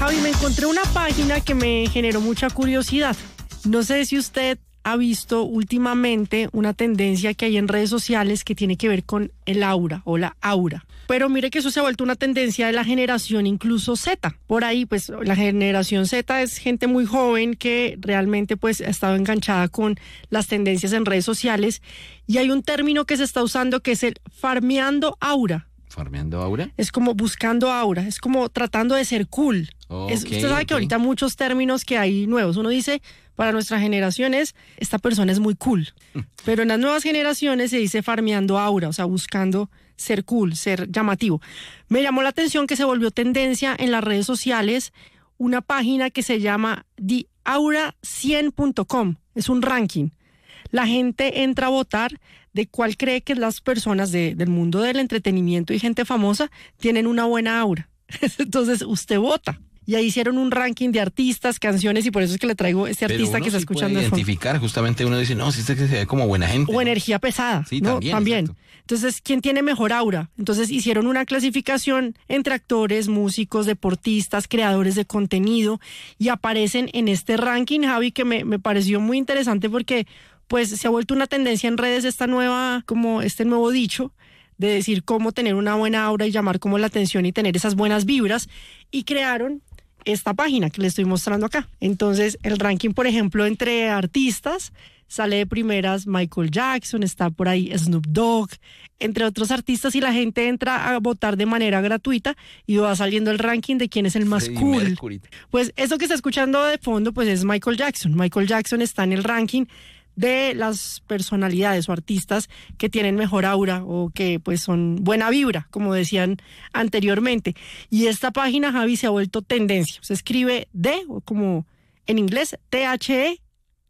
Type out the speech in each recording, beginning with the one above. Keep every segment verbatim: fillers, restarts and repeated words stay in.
Javi, me encontré una página que me generó mucha curiosidad. No sé si usted ha visto últimamente una tendencia que hay en redes sociales que tiene que ver con el aura o la aura. Pero mire que eso se ha vuelto una tendencia de la generación incluso Z. Por ahí, pues, la generación Z es gente muy joven que realmente, pues, ha estado enganchada con las tendencias en redes sociales. Y hay un término que se está usando que es el farmeando aura. ¿Farmeando aura? Es como buscando aura, es como tratando de ser cool. Okay, es, usted sabe okay. que ahorita muchos términos que hay nuevos. Uno dice, para nuestra generación es, esta persona es muy cool. Pero en las nuevas generaciones se dice farmeando aura, o sea, buscando ser cool, ser llamativo. Me llamó la atención que se volvió tendencia en las redes sociales una página que se llama the aura cien punto com. Es un ranking. La gente entra a votar de cuál cree que las personas de, del mundo del entretenimiento y gente famosa tienen una buena aura. Entonces usted vota. Y ahí hicieron un ranking de artistas, canciones, y por eso es que le traigo este Pero artista uno que está sí escuchando puede de fondo. identificar, justamente uno dice, no, si este que se ve como buena gente. O ¿no? energía pesada. Sí, ¿no? también. También. Exacto. Entonces, ¿quién tiene mejor aura? Entonces hicieron una clasificación entre actores, músicos, deportistas, creadores de contenido, y aparecen en este ranking, Javi, que me, me pareció muy interesante porque pues se ha vuelto una tendencia en redes esta nueva, como este nuevo dicho, de decir cómo tener una buena aura y llamar como la atención y tener esas buenas vibras, y crearon esta página que le estoy mostrando acá. Entonces, el ranking, por ejemplo, entre artistas, sale de primeras Michael Jackson, está por ahí Snoop Dogg, entre otros artistas, y la gente entra a votar de manera gratuita y va saliendo el ranking de quién es el más Freddie cool. Mercury. Pues eso que está escuchando de fondo, pues es Michael Jackson. Michael Jackson está en el ranking de las personalidades o artistas que tienen mejor aura o que pues son buena vibra, como decían anteriormente. Y esta página, Javi, se ha vuelto tendencia. Se escribe D, o como en inglés, T H E,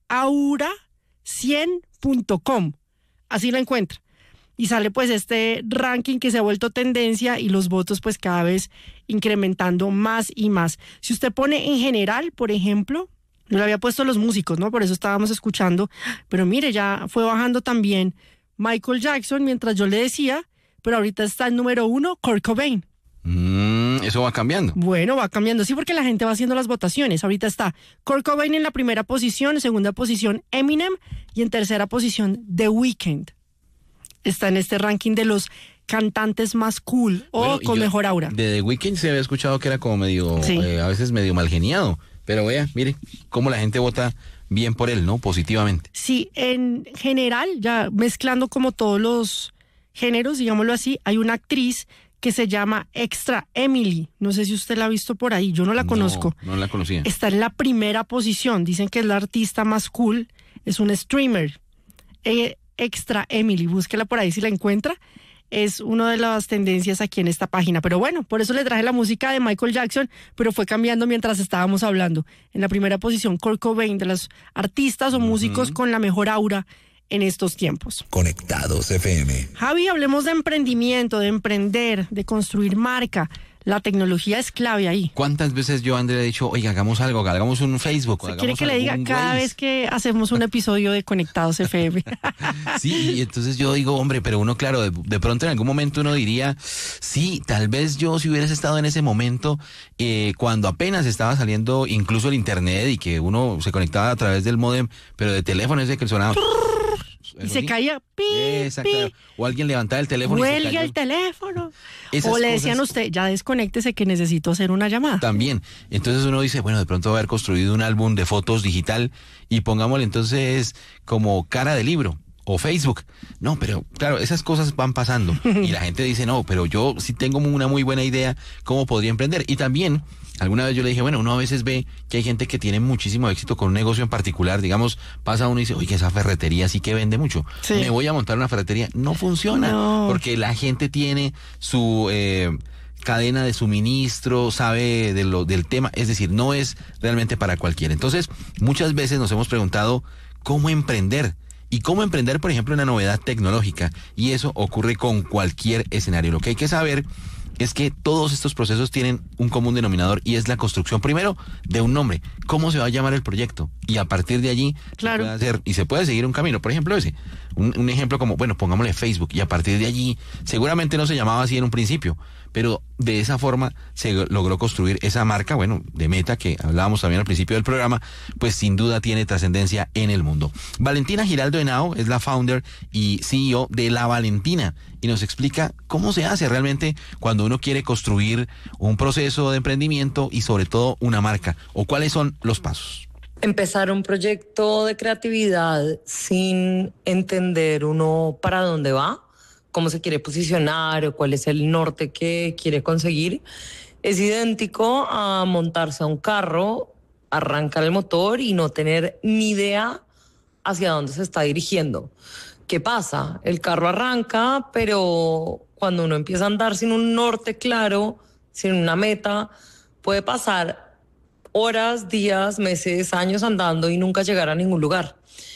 aura cien punto com. Así la encuentra. Y sale pues este ranking que se ha vuelto tendencia y los votos pues cada vez incrementando más y más. Si usted pone en general, por ejemplo, yo le había puesto los músicos, ¿no? Por eso estábamos escuchando. Pero mire, ya fue bajando también Michael Jackson mientras yo le decía, pero ahorita está el número uno, Kurt Cobain. Mm, eso va cambiando. Bueno, va cambiando, sí, porque la gente va haciendo las votaciones. Ahorita está Kurt Cobain en la primera posición, en segunda posición Eminem y en tercera posición The Weeknd. Está en este ranking de los cantantes más cool o Bueno, y con yo mejor aura. De The Weeknd se había escuchado que era como medio, Sí. eh, a veces medio mal geniado. Pero vea, mire, cómo la gente vota bien por él, ¿no? Positivamente. Sí, en general, ya mezclando como todos los géneros, digámoslo así, hay una actriz que se llama Extra Emily. No sé si usted la ha visto por ahí, yo no la conozco. No, no la conocía. Está en la primera posición, dicen que es la artista más cool, es un streamer. Eh, Extra Emily, búsquela por ahí si la encuentra. Es una de las tendencias aquí en esta página. Pero bueno, por eso le traje la música de Michael Jackson, pero fue cambiando mientras estábamos hablando. En la primera posición, Kurt Cobain, de los artistas o uh-huh. músicos con la mejor aura en estos tiempos. Conectados F M. Javi, hablemos de emprendimiento, de emprender, de construir marca. La tecnología es clave ahí. ¿Cuántas veces yo, Andrea, he dicho, oiga, hagamos algo, hagamos un Facebook? ¿Se quiere que le diga cada vez que hacemos un episodio de Conectados F M? Sí, y entonces yo digo, hombre, pero uno, claro, de, de pronto en algún momento uno diría, sí, tal vez yo si hubieras estado en ese momento, eh, cuando apenas estaba saliendo incluso el internet y que uno se conectaba a través del módem, pero de teléfono ese que sonaba... Y se sí. caía, pi, Exacto. pi. O alguien levantaba el teléfono Huelga y se cayó. el teléfono. Esas o le cosas... decían a usted, ya desconéctese que necesito hacer una llamada. También. Entonces uno dice, bueno, de pronto haber construido un álbum de fotos digital y pongámosle entonces como cara de libro o Facebook. No, pero claro, esas cosas van pasando y la gente dice, no, pero yo sí tengo una muy buena idea cómo podría emprender. Y también, alguna vez yo le dije, bueno, uno a veces ve que hay gente que tiene muchísimo éxito con un negocio en particular. Digamos, pasa uno y dice, oye, esa ferretería sí que vende mucho. Sí. Me voy a montar una ferretería. No funciona, no. Porque la gente tiene su... Eh, cadena de suministro, sabe de lo, del tema, es decir, no es realmente para cualquiera. Entonces, muchas veces nos hemos preguntado cómo emprender y cómo emprender, por ejemplo, una novedad tecnológica, y eso ocurre con cualquier escenario. Lo que hay que saber es que todos estos procesos tienen un común denominador y es la construcción primero de un nombre. ¿Cómo se va a llamar el proyecto? Y a partir de allí claro. se puede hacer y se puede seguir un camino. Por ejemplo, ese, un, un ejemplo como, bueno, pongámosle Facebook y a partir de allí, seguramente no se llamaba así en un principio, pero de esa forma se logró construir esa marca, bueno, de Meta, que hablábamos también al principio del programa, pues sin duda tiene trascendencia en el mundo. Valentina Giraldo Henao es la founder y C E O de La Valentina y nos explica cómo se hace realmente cuando uno quiere construir un proceso de emprendimiento y sobre todo una marca, o cuáles son los pasos. Empezar un proyecto de creatividad sin entender uno para dónde va, cómo se quiere posicionar o cuál es el norte que quiere conseguir, es idéntico a montarse a un carro, arrancar el motor y no tener ni idea hacia dónde se está dirigiendo. ¿Qué pasa? El carro arranca, pero cuando uno empieza a andar sin un norte claro, sin una meta, puede pasar horas, días, meses, años andando y nunca llegar a ningún lugar.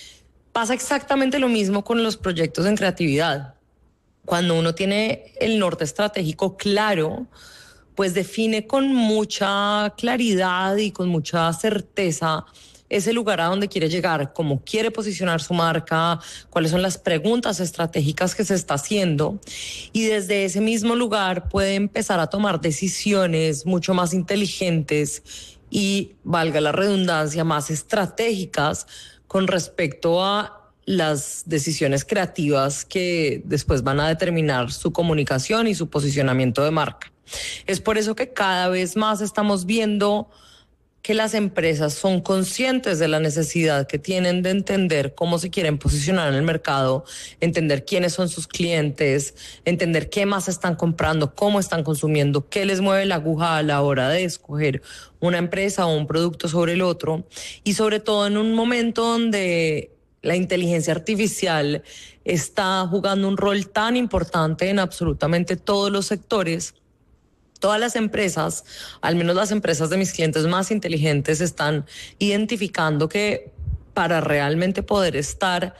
Pasa exactamente lo mismo con los proyectos en creatividad. Cuando uno tiene el norte estratégico claro, pues define con mucha claridad y con mucha certeza ese lugar a donde quiere llegar, cómo quiere posicionar su marca, cuáles son las preguntas estratégicas que se está haciendo, y desde ese mismo lugar puede empezar a tomar decisiones mucho más inteligentes y, valga la redundancia, más estratégicas con respecto a las decisiones creativas que después van a determinar su comunicación y su posicionamiento de marca. Es por eso que cada vez más estamos viendo que las empresas son conscientes de la necesidad que tienen de entender cómo se quieren posicionar en el mercado, entender quiénes son sus clientes, entender qué más están comprando, cómo están consumiendo, qué les mueve la aguja a la hora de escoger una empresa o un producto sobre el otro, y sobre todo en un momento donde la inteligencia artificial está jugando un rol tan importante en absolutamente todos los sectores. Todas las empresas, al menos las empresas de mis clientes más inteligentes, están identificando que para realmente poder estar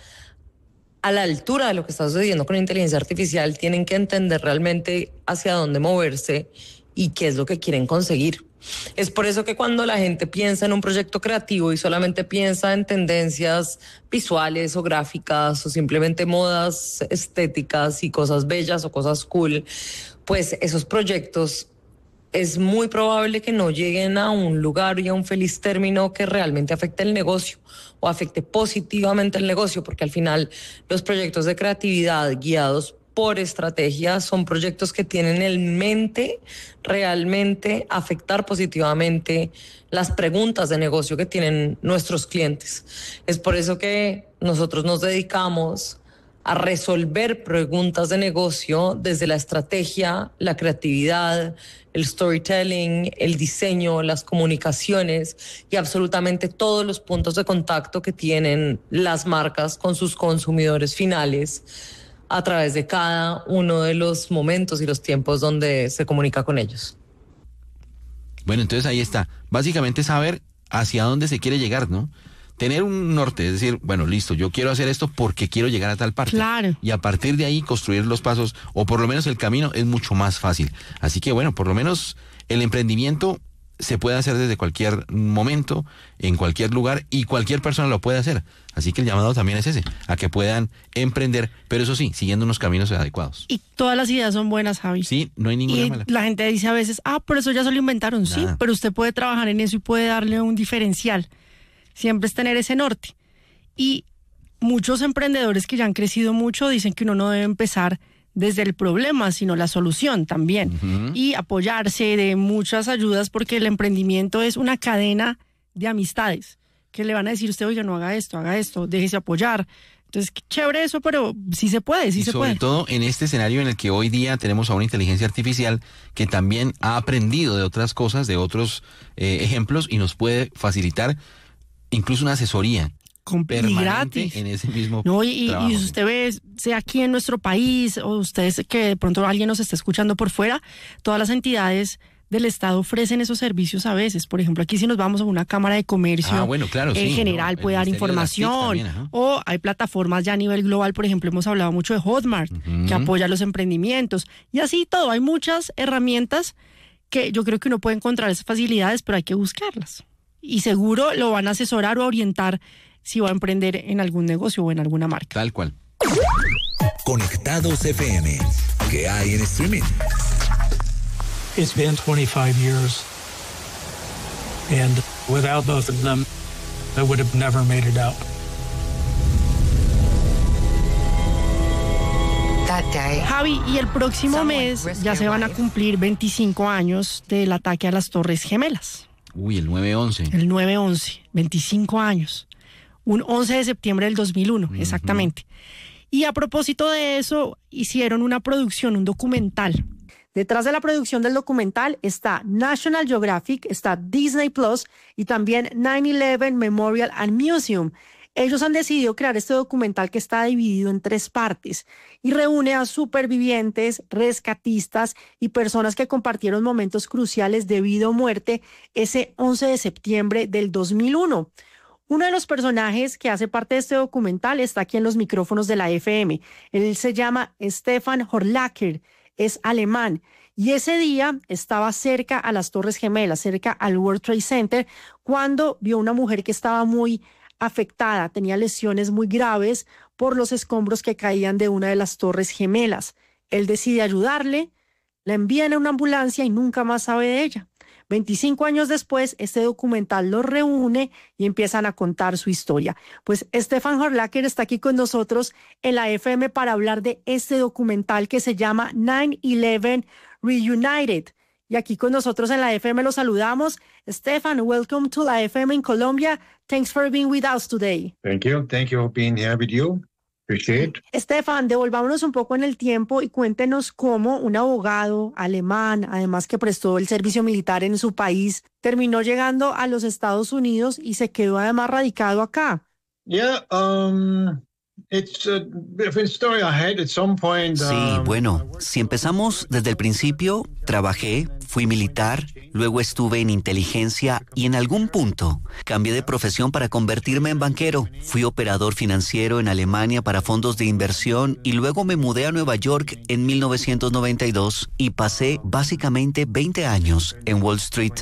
a la altura de lo que está sucediendo con la inteligencia artificial, tienen que entender realmente hacia dónde moverse y qué es lo que quieren conseguir. Es por eso que cuando la gente piensa en un proyecto creativo y solamente piensa en tendencias visuales o gráficas o simplemente modas estéticas y cosas bellas o cosas cool, pues esos proyectos es muy probable que no lleguen a un lugar y a un feliz término que realmente afecte el negocio o afecte positivamente el negocio, porque al final los proyectos de creatividad guiados por estrategia son proyectos que tienen en mente realmente afectar positivamente las preguntas de negocio que tienen nuestros clientes. Es por eso que nosotros nos dedicamos a resolver preguntas de negocio desde la estrategia, la creatividad, el storytelling, el diseño, las comunicaciones y absolutamente todos los puntos de contacto que tienen las marcas con sus consumidores finales a través de cada uno de los momentos y los tiempos donde se comunica con ellos. Bueno, entonces ahí está. Básicamente saber hacia dónde se quiere llegar, ¿no? Tener un norte, es decir, bueno, listo, yo quiero hacer esto porque quiero llegar a tal parte. Claro. Y a partir de ahí construir los pasos, o por lo menos el camino es mucho más fácil. Así que bueno, por lo menos el emprendimiento se puede hacer desde cualquier momento, en cualquier lugar, y cualquier persona lo puede hacer. Así que el llamado también es ese, a que puedan emprender, pero eso sí, siguiendo unos caminos adecuados. Y todas las ideas son buenas, Javi. Sí, no hay ninguna y mala. La gente dice a veces, ah, por eso ya se lo inventaron. Nada. Sí, pero usted puede trabajar en eso y puede darle un diferencial. Siempre es tener ese norte. Y muchos emprendedores que ya han crecido mucho dicen que uno no debe empezar desde el problema, sino la solución también. Uh-huh. Y apoyarse de muchas ayudas, porque el emprendimiento es una cadena de amistades que le van a decir a usted, oiga, no haga esto, haga esto, déjese apoyar. Entonces, qué chévere eso, pero sí se puede, sí y se sobre puede. todo en este escenario en el que hoy día tenemos a una inteligencia artificial que también ha aprendido de otras cosas, de otros eh, ejemplos, y nos puede facilitar incluso una asesoría permanente gratis en ese mismo no, y, trabajo. Y si usted ve, sea aquí en nuestro país, o ustedes que de pronto alguien nos está escuchando por fuera, todas las entidades del Estado ofrecen esos servicios a veces. Por ejemplo, aquí si nos vamos a una cámara de comercio, ah, bueno, claro, en sí, general no, puede dar información, también, o hay plataformas ya a nivel global. Por ejemplo, hemos hablado mucho de Hotmart, uh-huh, que apoya los emprendimientos, y así todo. Hay muchas herramientas que yo creo que uno puede encontrar esas facilidades, pero hay que buscarlas. Y seguro lo van a asesorar o orientar si va a emprender en algún negocio o en alguna marca. Tal cual. Conectados F M. ¿Qué hay en streaming? It's been twenty-five years. And without both of them, I would have never made it out. Javi, y el próximo mes ya se van a cumplir veinticinco años del ataque a las Torres Gemelas. Uy, el nueve once. El nueve once, veinticinco años. Un once de septiembre del dos mil uno, uh-huh. Exactamente. Y a propósito de eso, hicieron una producción, un documental. Detrás de la producción del documental está National Geographic, está Disney Plus y también nine eleven Memorial and Museum. Ellos han decidido crear este documental que está dividido en tres partes y reúne a supervivientes, rescatistas y personas que compartieron momentos cruciales de vida o muerte ese once de septiembre del dos mil uno. Uno de los personajes que hace parte de este documental está aquí en los micrófonos de la F M. Él se llama Stefan Horlacher, es alemán. Y ese día estaba cerca a las Torres Gemelas, cerca al World Trade Center, cuando vio una mujer que estaba muy afectada, tenía lesiones muy graves por los escombros que caían de una de las Torres Gemelas. Él decide ayudarle, la envían en una ambulancia y nunca más sabe de ella. veinticinco años después, este documental los reúne y empiezan a contar su historia. Pues Stefan Horlacher está aquí con nosotros en la F M para hablar de este documental que se llama nine eleven Reunited. Y aquí con nosotros en la F M lo saludamos. Stefan, welcome to la F M in Colombia. Thanks for being with us today. Thank you. Thank you for being here with you. Appreciate it. Stefan, devolvámonos un poco en el tiempo y cuéntenos cómo un abogado alemán, además que prestó el servicio militar en su país, terminó llegando a los Estados Unidos y se quedó además radicado acá. Yeah, um... It's a different story I had at some point. Sí, um, bueno, si empezamos desde el principio, trabajé, fui militar, luego estuve en inteligencia y en algún punto cambié de profesión para convertirme en banquero. Fui operador financiero en Alemania para fondos de inversión y luego me mudé a Nueva York en mil novecientos noventa y dos y pasé básicamente veinte años en Wall Street.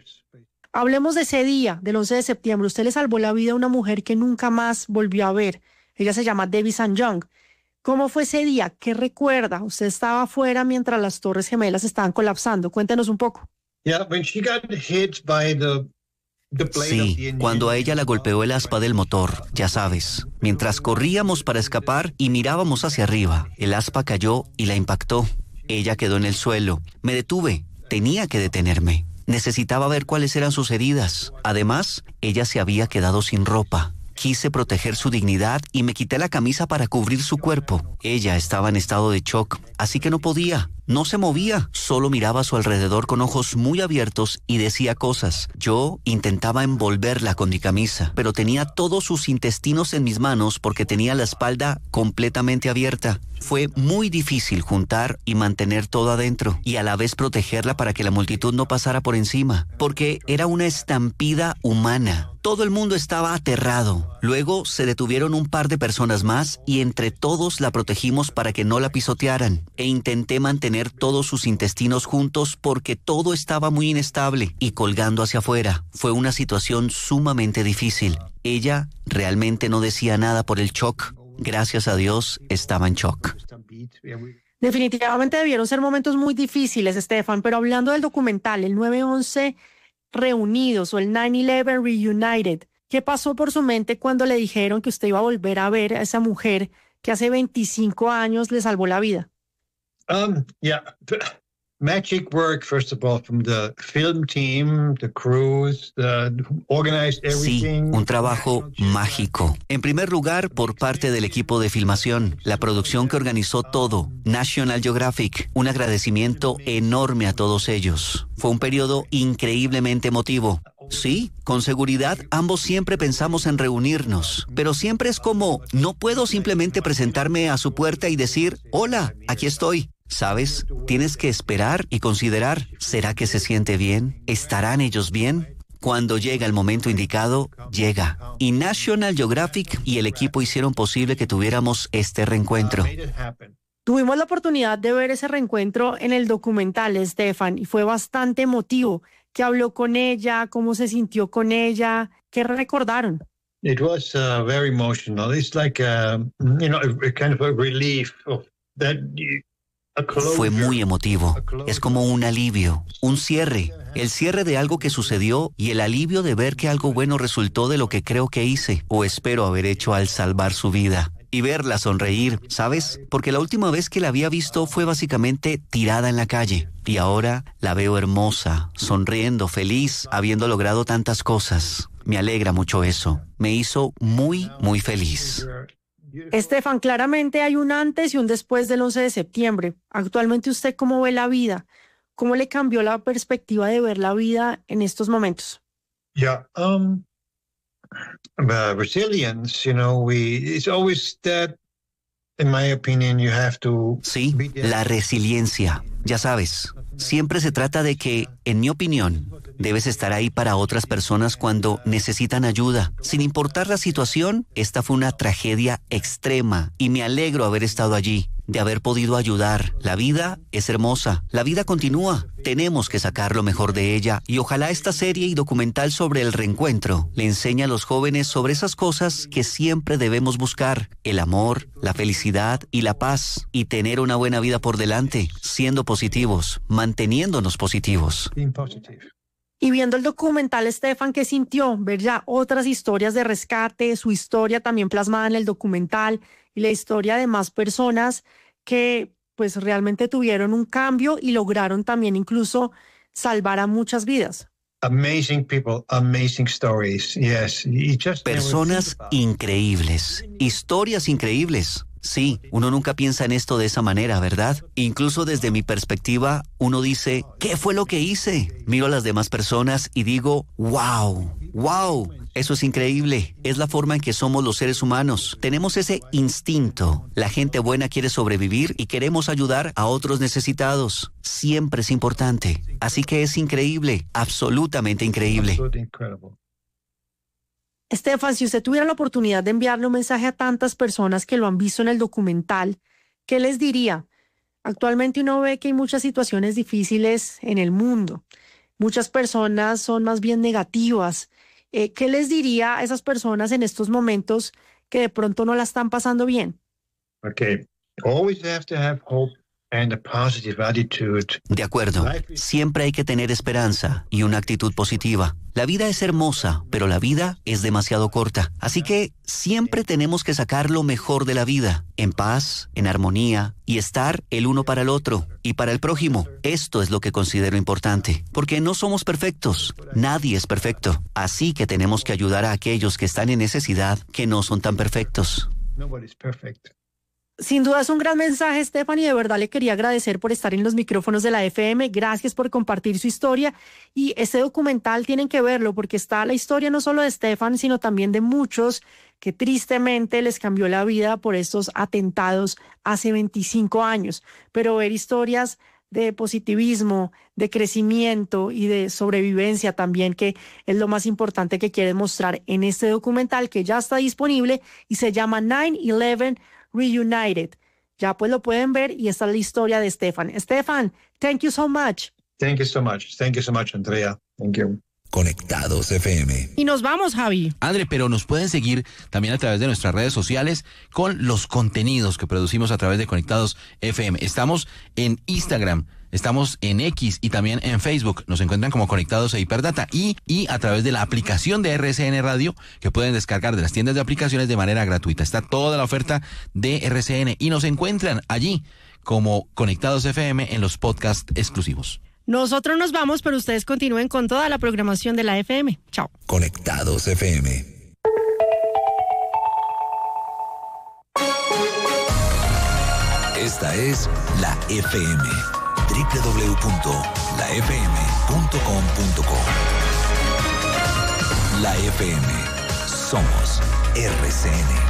Hablemos de ese día, del once de septiembre. Usted le salvó la vida a una mujer que nunca más volvió a ver. Ella se llama Debbie St. John. ¿Cómo fue ese día? ¿Qué recuerda? Usted estaba afuera mientras las Torres Gemelas estaban colapsando. Cuéntenos un poco. Yeah, when she got hit by the, the blade Sí, of the cuando a ella la golpeó el aspa del motor, ya sabes. Mientras corríamos para escapar y mirábamos hacia arriba, el aspa cayó y la impactó. Ella quedó en el suelo. Me detuve. Tenía que detenerme. Necesitaba ver cuáles eran sus heridas. Además, ella se había quedado sin ropa. Quise proteger su dignidad y me quité la camisa para cubrir su cuerpo. Ella estaba en estado de shock, así que no podía. No se movía, solo miraba a su alrededor con ojos muy abiertos y decía cosas. Yo intentaba envolverla con mi camisa, pero tenía todos sus intestinos en mis manos porque tenía la espalda completamente abierta. Fue muy difícil juntar y mantener todo adentro y a la vez protegerla para que la multitud no pasara por encima, porque era una estampida humana. Todo el mundo estaba aterrado. Luego se detuvieron un par de personas más y entre todos la protegimos para que no la pisotearan. E intenté mantener todos sus intestinos juntos porque todo estaba muy inestable y colgando hacia afuera. Fue una situación sumamente difícil. Ella realmente no decía nada por el shock. Gracias a Dios, estaba en shock. Definitivamente debieron ser momentos muy difíciles, Stefan, pero hablando del documental, el nueve once Reunidos o el nine eleven Reunited, ¿qué pasó por su mente cuando le dijeron que usted iba a volver a ver a esa mujer que hace veinticinco años le salvó la vida? Um, yeah, magic work, first of all, from the film team, the crews, the organized everything. Sí, un trabajo mágico. En primer lugar, por parte del equipo de filmación, la producción que organizó todo, National Geographic. Un agradecimiento enorme a todos ellos. Fue un periodo increíblemente emotivo. Sí, con seguridad, ambos siempre pensamos en reunirnos, pero siempre es como, no puedo simplemente presentarme a su puerta y decir, hola, aquí estoy. ¿Sabes? Tienes que esperar y considerar, ¿será que se siente bien? ¿Estarán ellos bien? Cuando llega el momento indicado, llega. Y National Geographic y el equipo hicieron posible que tuviéramos este reencuentro. Tuvimos la oportunidad de ver ese reencuentro en el documental, Stefan, y fue bastante emotivo. ¿Qué habló con ella? ¿Cómo se sintió con ella? ¿Qué recordaron? It was uh, very emotional. It's like a, you know, a, a kind of a relief of that you, Fue muy emotivo. Es como un alivio, un cierre, el cierre de algo que sucedió y el alivio de ver que algo bueno resultó de lo que creo que hice o espero haber hecho al salvar su vida. Y verla sonreír, ¿sabes? Porque la última vez que la había visto fue básicamente tirada en la calle. Y ahora la veo hermosa, sonriendo, feliz, habiendo logrado tantas cosas. Me alegra mucho eso. Me hizo muy, muy feliz. Estefan, claramente hay un antes y un después del once de septiembre. Actualmente, ¿usted cómo ve la vida? ¿Cómo le cambió la perspectiva de ver la vida en estos momentos? Yeah, um, uh, resilience, you know, we, it's always that, in my opinion, you have to... Sí, la resiliencia. Ya sabes, siempre se trata de que, en mi opinión, debes estar ahí para otras personas cuando necesitan ayuda. Sin importar la situación, esta fue una tragedia extrema y me alegro haber estado allí, de haber podido ayudar. La vida es hermosa, la vida continúa. Tenemos que sacar lo mejor de ella y ojalá esta serie y documental sobre el reencuentro le enseñe a los jóvenes sobre esas cosas que siempre debemos buscar: el amor, la felicidad y la paz, y tener una buena vida por delante, siendo positivos, manteniéndonos positivos. Being positive. Y viendo el documental, Estefan, ¿qué sintió? Ver ya otras historias de rescate, su historia también plasmada en el documental y la historia de más personas que pues realmente tuvieron un cambio y lograron también incluso salvar a muchas vidas. Amazing people, amazing stories. Yes, you just never Personas think about it. increíbles, historias increíbles. Sí, uno nunca piensa en esto de esa manera, ¿verdad? Incluso desde mi perspectiva, uno dice, ¿qué fue lo que hice? Miro a las demás personas y digo, wow, wow, eso es increíble. Es la forma en que somos los seres humanos. Tenemos ese instinto. La gente buena quiere sobrevivir y queremos ayudar a otros necesitados. Siempre es importante. Así que es increíble, absolutamente increíble. Absolutely incredible. Estefan, si usted tuviera la oportunidad de enviarle un mensaje a tantas personas que lo han visto en el documental, ¿qué les diría? Actualmente uno ve que hay muchas situaciones difíciles en el mundo. Muchas personas son más bien negativas. Eh, ¿Qué les diría a esas personas en estos momentos que de pronto no la están pasando bien? Okay. Always have to have hope and a positive attitude. De acuerdo, siempre hay que tener esperanza y una actitud positiva. La vida es hermosa, pero la vida es demasiado corta. Así que siempre tenemos que sacar lo mejor de la vida, en paz, en armonía, y estar el uno para el otro y para el prójimo. Esto es lo que considero importante, porque no somos perfectos, nadie es perfecto. Así que tenemos que ayudar a aquellos que están en necesidad, que no son tan perfectos. Nobody's perfect. Sin duda es un gran mensaje, Estefan, y de verdad le quería agradecer por estar en los micrófonos de la F M. Gracias por compartir su historia. Y este documental tienen que verlo porque está la historia no solo de Estefan, sino también de muchos que tristemente les cambió la vida por estos atentados hace veinticinco años. Pero ver historias de positivismo, de crecimiento y de sobrevivencia también, que es lo más importante que quieren mostrar en este documental que ya está disponible y se llama nine eleven Reunited. Ya pues lo pueden ver y esta es la historia de Estefan. Estefan, thank you so much. Thank you so much. Thank you so much, Andrea. Thank you. Conectados F M. Y nos vamos, Javi. André, pero nos pueden seguir también a través de nuestras redes sociales con los contenidos que producimos a través de Conectados F M. Estamos en Instagram, estamos en X y también en Facebook. Nos encuentran como Conectados e Hiperdata y, y a través de la aplicación de R C N Radio que pueden descargar de las tiendas de aplicaciones de manera gratuita. Está toda la oferta de R C N y nos encuentran allí como Conectados F M en los podcasts exclusivos. Nosotros nos vamos, pero ustedes continúen con toda la programación de la F M. Chao. Conectados F M. Esta es la F M. doble u doble u doble u punto la f m punto com punto co. La F M. Somos R C N.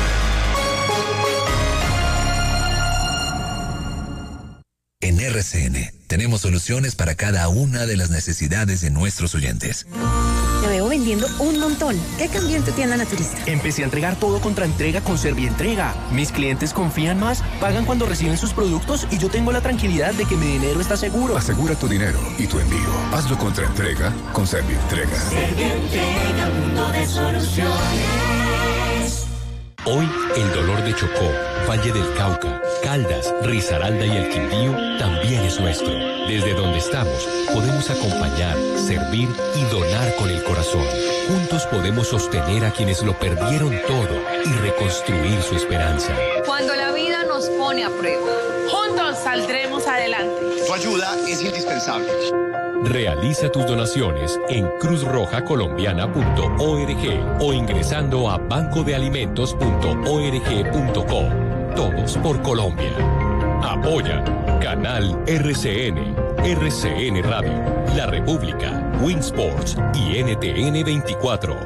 En R C N tenemos soluciones para cada una de las necesidades de nuestros oyentes. Te veo vendiendo un montón. ¿Qué cambió en tu tienda naturista? Empecé a entregar todo contra entrega con Servientrega. Mis clientes confían más, pagan cuando reciben sus productos y yo tengo la tranquilidad de que mi dinero está seguro. Asegura tu dinero y tu envío. Hazlo contra entrega con Servientrega. Servientrega, mundo de soluciones. Hoy, el dolor de Chocó, Valle del Cauca, Caldas, Risaralda y el Quindío también es nuestro. Desde donde estamos, podemos acompañar, servir y donar con el corazón. Juntos podemos sostener a quienes lo perdieron todo y reconstruir su esperanza. Cuando la vida nos pone a prueba, juntos saldremos adelante. Tu ayuda es indispensable. Realiza tus donaciones en cruz roja colombiana punto org o ingresando a banco de alimentos punto org punto co. Todos por Colombia. Apoya Canal R C N, R C N Radio, La República, Winsports y N T N veinticuatro.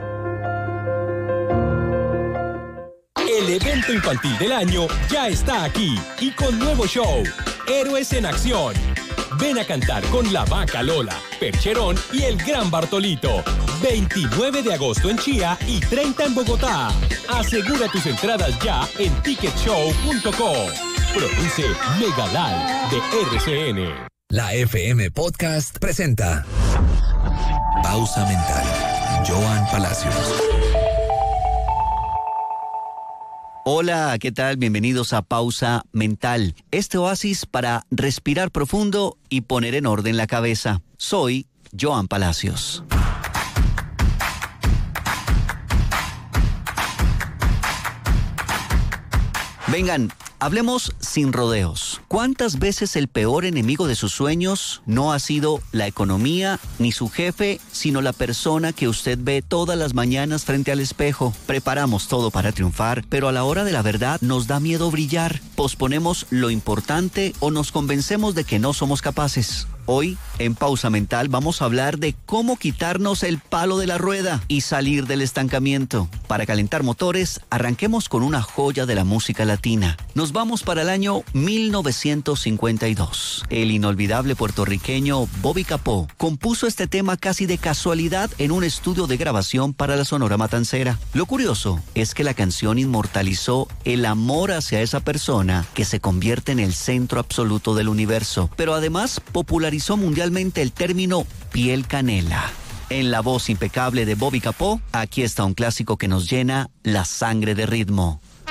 El evento infantil del año ya está aquí y con nuevo show, Héroes en Acción. Ven a cantar con la Vaca Lola, Percherón y el Gran Bartolito. veintinueve de agosto en Chía y treinta en Bogotá. Asegura tus entradas ya en ticket show punto co. Produce Megalal de R C N. La F M Podcast presenta Pausa Mental. Joan Palacios. Hola, ¿qué tal? Bienvenidos a Pausa Mental, este oasis para respirar profundo y poner en orden la cabeza. Soy Joan Palacios. Vengan, hablemos sin rodeos. ¿Cuántas veces el peor enemigo de sus sueños no ha sido la economía ni su jefe, sino la persona que usted ve todas las mañanas frente al espejo? Preparamos todo para triunfar, pero a la hora de la verdad nos da miedo brillar. Posponemos lo importante o nos convencemos de que no somos capaces. Hoy, en Pausa Mental, vamos a hablar de cómo quitarnos el palo de la rueda y salir del estancamiento. Para calentar motores, arranquemos con una joya de la música latina. Nos vamos para el año mil novecientos cincuenta y dos. El inolvidable puertorriqueño Bobby Capó compuso este tema casi de casualidad en un estudio de grabación para la Sonora Matancera. Lo curioso es que la canción inmortalizó el amor hacia esa persona que se convierte en el centro absoluto del universo, pero además popularizó mundialmente el término piel canela. En la voz impecable de Bobby Capó, aquí está un clásico que nos llena la sangre de ritmo.